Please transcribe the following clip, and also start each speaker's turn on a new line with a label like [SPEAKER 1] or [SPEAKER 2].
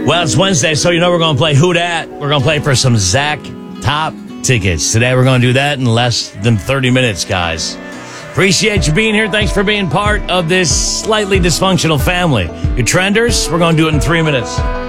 [SPEAKER 1] Well, it's Wednesday, so you know we're going to play Who Dat. We're going to play for some Zach Top tickets. Today we're going to do that in less than 30 minutes, guys. Appreciate you being here. Thanks for being part of this slightly dysfunctional family. Your trenders, we're going to do it in 3 minutes.